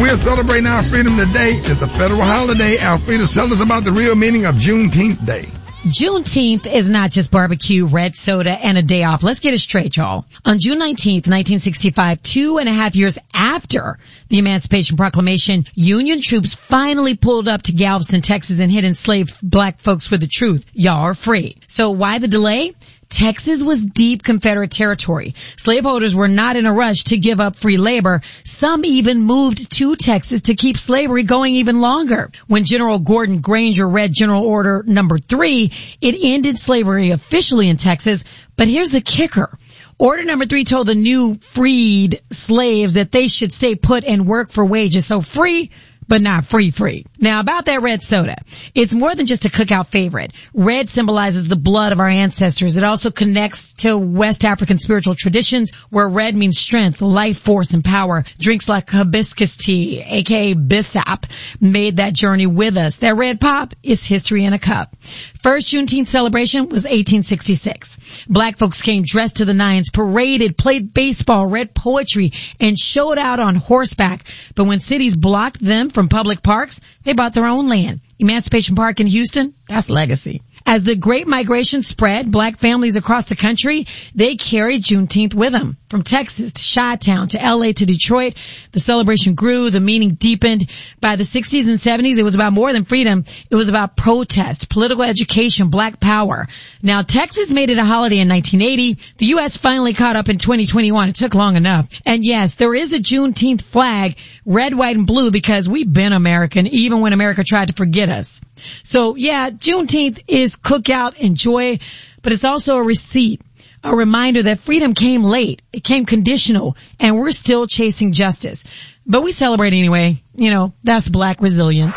We're celebrating our freedom today. It's a federal holiday. Alfredo, tell us about the real meaning of Juneteenth Day. Juneteenth is not just barbecue, red soda, and a day off. Let's get it straight, y'all. On June 19th, 1965, 2.5 years after the Emancipation Proclamation, Union troops finally pulled up to Galveston, Texas, and hit enslaved black folks with the truth. Y'all are free. So why the delay? Texas was deep Confederate territory. Slaveholders were not in a rush to give up free labor. Some even moved to Texas to keep slavery going even longer. When General Gordon Granger read General Order Number 3, it ended slavery officially in Texas. But here's the kicker. Order Number 3 told the new freed slaves that they should stay put and work for wages. So free, but not free. Now about that red soda. It's more than just a cookout favorite. Red symbolizes the blood of our ancestors. It also connects to West African spiritual traditions where red means strength, life force, and power. Drinks like hibiscus tea, aka Bissap, made that journey with us. That red pop is history in a cup. First Juneteenth celebration was 1866. Black folks came dressed to the nines, paraded, played baseball, read poetry, and showed out on horseback. But when cities blocked them from public parks, they bought their own land. Emancipation Park in Houston, that's legacy. As the Great Migration spread, black families across the country, they carried Juneteenth with them. From Texas to Chi-Town to LA to Detroit, the celebration grew, the meaning deepened. By the 60s and 70s, it was about more than freedom. It was about protest, political education, black power. Now, Texas made it a holiday in 1980. The U.S. finally caught up in 2021. It took long enough. And yes, there is a Juneteenth flag, red, white, and blue, because we've been American, even when America tried to forget us. So yeah, Juneteenth is cookout and joy, but it's also a receipt, a reminder that freedom came late, it came conditional, and we're still chasing justice. But we celebrate anyway. You know, that's black resilience.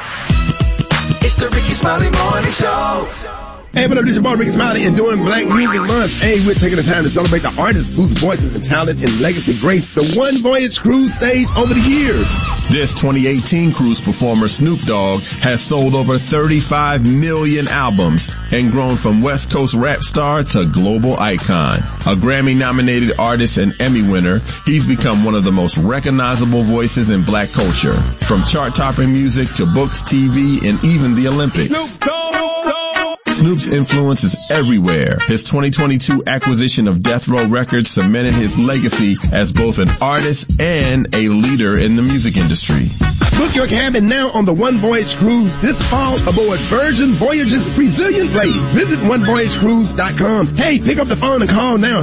It's the Ricky Smiley Morning Show. Hey, what up, this is your boy Ricky Smiley, and during Black Music Month, hey, we're taking the time to celebrate the artists whose voices and talent and legacy grace the One Voyage Cruise stage over the years. This 2018 cruise performer, Snoop Dogg, has sold over 35 million albums and grown from West Coast rap star to global icon. A Grammy-nominated artist and Emmy winner, he's become one of the most recognizable voices in black culture. From chart-topping music to books, TV, and even the Olympics. Snoop Dogg! Snoop's influence is everywhere. His 2022 acquisition of Death Row Records cemented his legacy as both an artist and a leader in the music industry. Book your cabin now on the One Voyage Cruise this fall aboard Virgin Voyages Brazilian Blade. Visit OneVoyageCruise.com. Hey, pick up the phone and call now,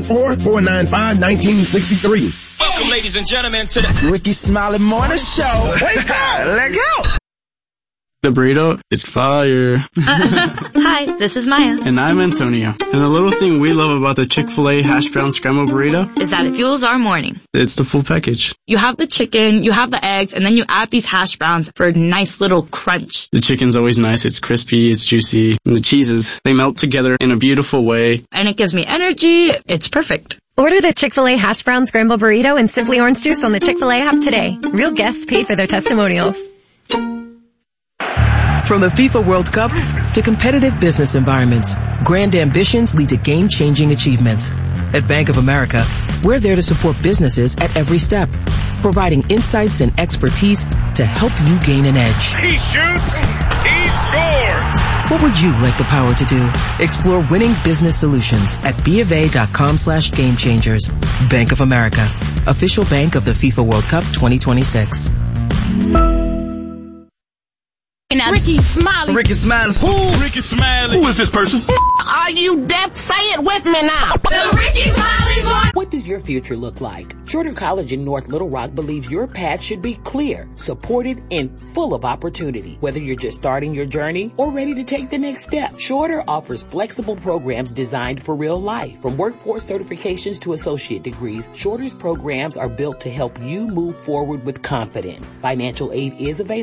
214-495-1963. Welcome, ladies and gentlemen, to the Ricky Smiley Morning Show. Wake up! Let go! The burrito is fire. Hi, this is Maya. And I'm Antonio. And the little thing we love about the Chick-fil-A hash brown scramble burrito is that it fuels our morning. It's the full package. You have the chicken, you have the eggs, and then you add these hash browns for a nice little crunch. The chicken's always nice. It's crispy, it's juicy. And the cheeses, they melt together in a beautiful way. And it gives me energy. It's perfect. Order the Chick-fil-A hash brown scramble burrito and Simply Orange Juice on the Chick-fil-A app today. Real guests pay for their testimonials. From the FIFA World Cup to competitive business environments, grand ambitions lead to game-changing achievements. At Bank of America, we're there to support businesses at every step, providing insights and expertise to help you gain an edge. He shoots, he scores! What would you like the power to do? Explore winning business solutions at BofA.com/gamechangers. Bank of America, official bank of the FIFA World Cup 2026. Ricky Smiley. Ricky Smiley. Who? Ricky Smiley. Who is this person? Are you deaf? Say it with me now. The Ricky Smiley Morning. What does your future look like? Shorter College in North Little Rock believes your path should be clear, supported, and full of opportunity. Whether you're just starting your journey or ready to take the next step, Shorter offers flexible programs designed for real life. From workforce certifications to associate degrees, Shorter's programs are built to help you move forward with confidence. Financial aid is available.